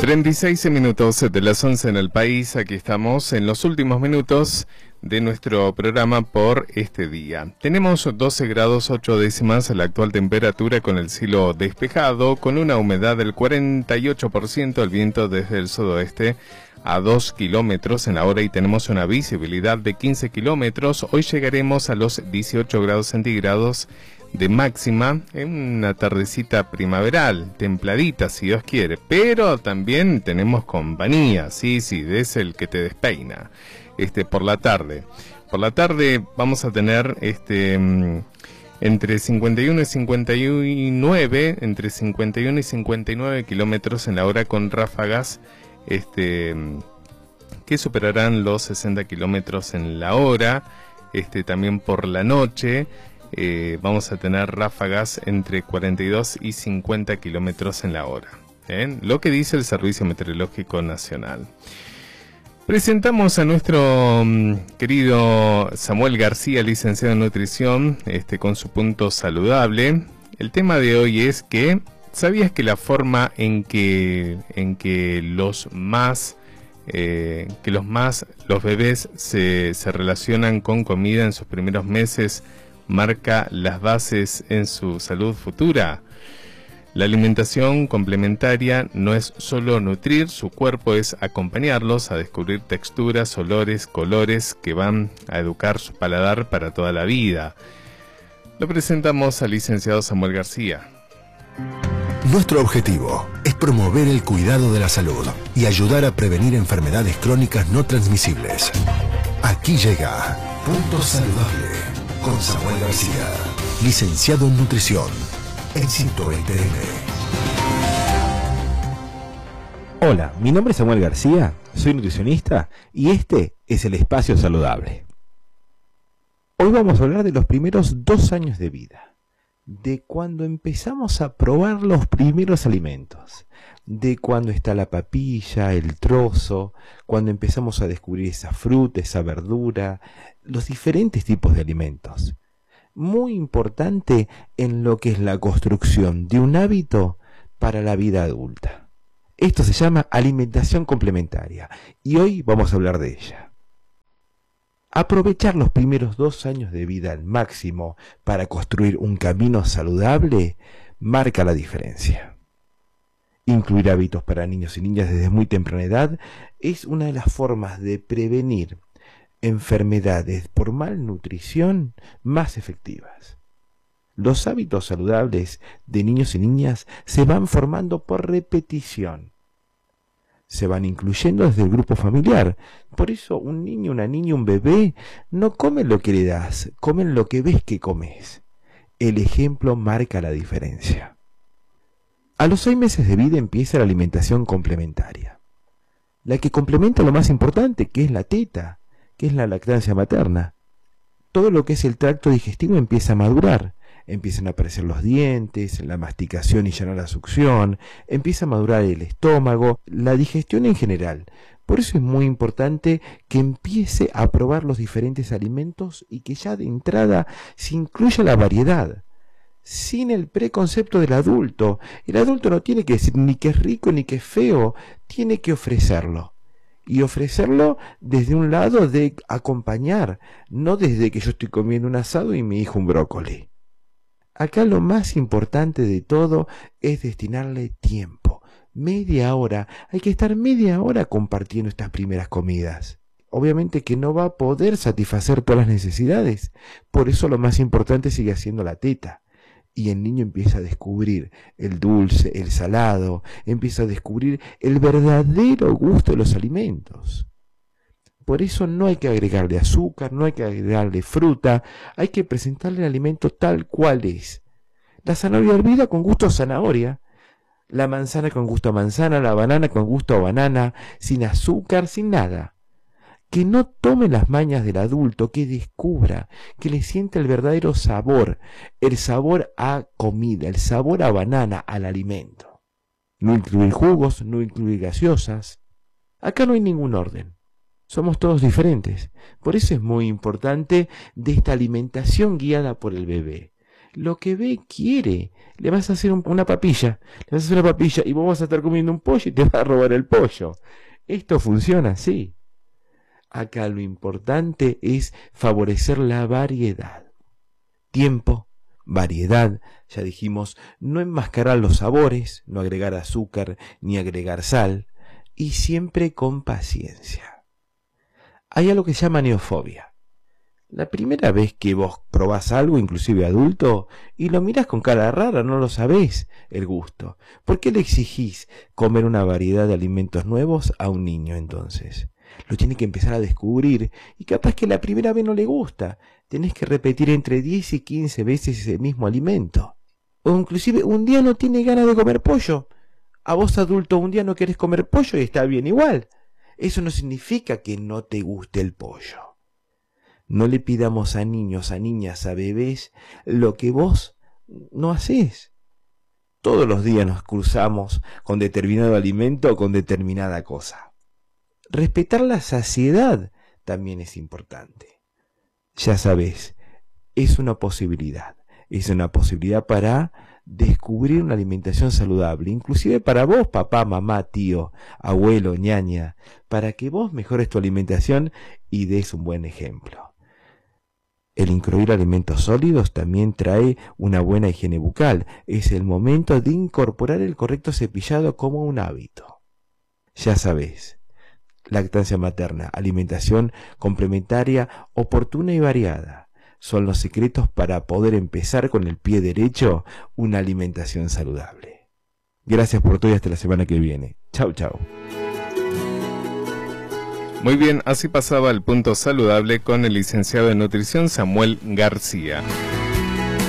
36 minutos de las 11 en el país. Aquí estamos en los últimos minutos de nuestro programa por este día. Tenemos 12 grados 8 décimas la actual temperatura, con el cielo despejado, con una humedad del 48%, el viento desde el sudoeste a 2 kilómetros en la hora y tenemos una visibilidad de 15 kilómetros. Hoy llegaremos a los 18 grados centígrados de máxima, en una tardecita primaveral, templadita si Dios quiere, pero también tenemos compañía, sí, de ese el que te despeina, por la tarde. Por la tarde vamos a tener entre 51 y 59, entre 51 y 59 kilómetros en la hora, con ráfagas que superarán los 60 kilómetros en la hora. También por la noche vamos a tener ráfagas entre 42 y 50 kilómetros en la hora. Lo que dice el Servicio Meteorológico Nacional. Presentamos a nuestro querido Samuel García, licenciado en nutrición, con su punto saludable. El tema de hoy es que, ¿sabías que la forma en que los bebés se relacionan con comida en sus primeros meses marca las bases en su salud futura? La alimentación complementaria no es solo nutrir su cuerpo, es acompañarlos a descubrir texturas, olores, colores que van a educar su paladar para toda la vida. Lo presentamos al licenciado Samuel García. Nuestro objetivo es promover el cuidado de la salud y ayudar a prevenir enfermedades crónicas no transmisibles. Aquí llega Punto Saludable con Samuel García, licenciado en nutrición, en 120M. Hola, mi nombre es Samuel García, soy nutricionista y este es el Espacio Saludable. Hoy vamos a hablar de los primeros 2 años de vida, de cuando empezamos a probar los primeros alimentos, de cuando está la papilla, el trozo, cuando empezamos a descubrir esa fruta, esa verdura, los diferentes tipos de alimentos. Muy importante en lo que es la construcción de un hábito para la vida adulta. Esto se llama alimentación complementaria y hoy vamos a hablar de ella. Aprovechar los primeros 2 años de vida al máximo para construir un camino saludable marca la diferencia. Incluir hábitos para niños y niñas desde muy temprana edad es una de las formas de prevenir enfermedades por malnutrición más efectivas. Los hábitos saludables de niños y niñas se van formando por repetición. Se van incluyendo desde el grupo familiar. Por eso un niño, una niña, un bebé no comen lo que le das, comen lo que ves que comes. El ejemplo marca la diferencia. A los 6 meses de vida empieza la alimentación complementaria, la que complementa lo más importante, que es la teta, que es la lactancia materna. Todo lo que es el tracto digestivo empieza a madurar, empiezan a aparecer los dientes, la masticación y ya no la succión, empieza a madurar el estómago, la digestión en general. Por eso es muy importante que empiece a probar los diferentes alimentos y que ya de entrada se incluya la variedad, sin el preconcepto del adulto. El adulto no tiene que decir ni que es rico ni que es feo, tiene que ofrecerlo. Y ofrecerlo desde un lado de acompañar, no desde que yo estoy comiendo un asado y mi hijo un brócoli. Acá lo más importante de todo es destinarle tiempo. Media hora, hay que estar media hora compartiendo estas primeras comidas. Obviamente que no va a poder satisfacer todas las necesidades, por eso lo más importante sigue siendo la teta. Y el niño empieza a descubrir el dulce, el salado, empieza a descubrir el verdadero gusto de los alimentos. Por eso no hay que agregarle azúcar, no hay que agregarle fruta, hay que presentarle el alimento tal cual es. La zanahoria hervida con gusto a zanahoria, la manzana con gusto a manzana, la banana con gusto a banana, sin azúcar, sin nada. Que no tome las mañas del adulto, que descubra, que le sienta el verdadero sabor, el sabor a comida, el sabor a banana, al alimento. No incluir jugos, no incluir gaseosas. Acá no hay ningún orden. Somos todos diferentes. Por eso es muy importante de esta alimentación guiada por el bebé. lo que ve quiere. Le vas a hacer una papilla, y vos vas a estar comiendo un pollo y te va a robar el pollo. Esto funciona así. Acá lo importante es favorecer la variedad. Tiempo, variedad, ya dijimos, no enmascarar los sabores, no agregar azúcar ni agregar sal, y siempre con paciencia. Hay algo que se llama neofobia. La primera vez que vos probás algo, inclusive adulto, y lo mirás con cara rara, no lo sabés el gusto. ¿Por qué le exigís comer una variedad de alimentos nuevos a un niño entonces? Lo tiene que empezar a descubrir, y capaz que la primera vez no le gusta. Tenés que repetir entre 10 y 15 veces ese mismo alimento. O inclusive un día no tiene ganas de comer pollo. A vos adulto un día no querés comer pollo y está bien igual. Eso no significa que no te guste el pollo. No le pidamos a niños, a niñas, a bebés lo que vos no hacés. Todos los días nos cruzamos con determinado alimento o con determinada cosa. Respetar la saciedad también es importante. Ya sabés, es una posibilidad para descubrir una alimentación saludable, inclusive para vos, papá, mamá, tío, abuelo, ñaña, para que vos mejores tu alimentación y des un buen ejemplo. El incluir alimentos sólidos también trae una buena higiene bucal. Es el momento de incorporar el correcto cepillado como un hábito. Ya sabés, lactancia materna, alimentación complementaria, oportuna y variada, son los secretos para poder empezar con el pie derecho una alimentación saludable. Gracias por todo y hasta la semana que viene. Chau, chau. Muy bien, así pasaba el punto saludable con el licenciado en nutrición Samuel García.